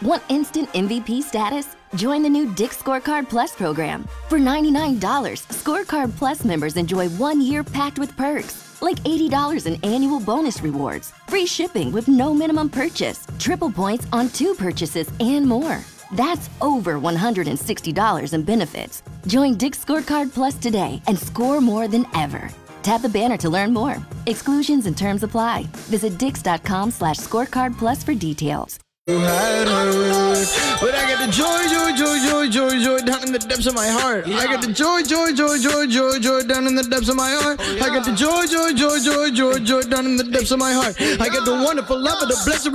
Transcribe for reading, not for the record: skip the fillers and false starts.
Want instant MVP status? Join the new Dick's Scorecard Plus program. For $99, Scorecard Plus members enjoy 1 year packed with perks, like $80 in annual bonus rewards, free shipping with no minimum purchase, triple points on 2 purchases, and more. That's over $160 in benefits. Join Dick's Scorecard Plus today and score more than ever. Tap the banner to learn more. Exclusions and terms apply. Visit dix.com/scorecard plus for details. You had her, but I got the joy down in the depths of my heart. I got the joy down in the depths of my heart. I got the joy down in the depths of my heart. I got the wonderful love of the blessed